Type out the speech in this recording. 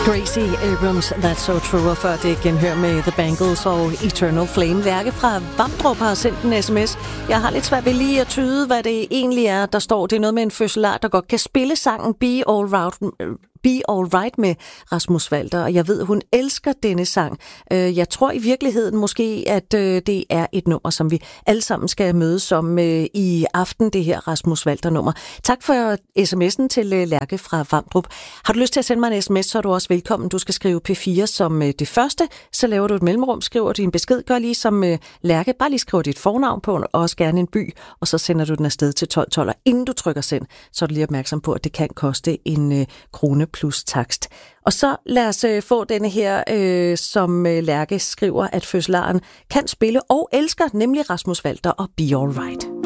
Gracie Abrams, That's So True, og før det genhør med The Bangles og Eternal Flame. Lærke fra Vamdrup har sendt en sms. Jeg har lidt svært ved lige at tyde, hvad det egentlig er, der står. Det er noget med en fødselar, der godt kan spille sangen Be All Right med Rasmus Walter, og jeg ved, hun elsker denne sang. Jeg tror i virkeligheden måske, at det er et nummer, som vi alle sammen skal mødes om i aften, det her Rasmus Walter-nummer. Tak for sms'en til Lærke fra Vamdrup. Har du lyst til at sende mig en sms, så er du også velkommen. Du skal skrive P4 som det første, så laver du et mellemrum, skriver din besked, gør lige som Lærke, bare lige skriver dit fornavn på, og også gerne en by, og så sender du den afsted til 1212, og inden du trykker send, så er du lige opmærksom på, at det kan koste en krone plus takst. Og så lad os få denne her, som Lærke skriver, at fødselaren kan spille og elsker, nemlig Rasmus Walter og Be All Right.